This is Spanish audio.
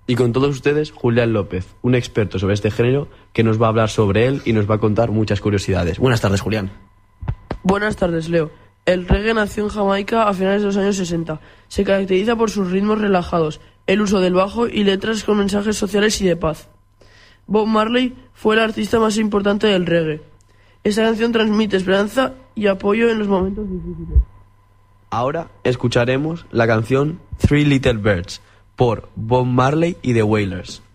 Y con todos ustedes, Julián López, un experto sobre este género que nos va a hablar sobre él y nos va a contar muchas curiosidades. Buenas tardes, Julián. Buenas tardes, Leo. El reggae nació en Jamaica a finales de los años 60. Se caracteriza por sus ritmos relajados, el uso del bajo y letras con mensajes sociales y de paz. Bob Marley fue el artista más importante del reggae. Esta canción transmite esperanza y apoyo en los momentos difíciles. Ahora escucharemos la canción Three Little Birds por Bob Marley y The Wailers.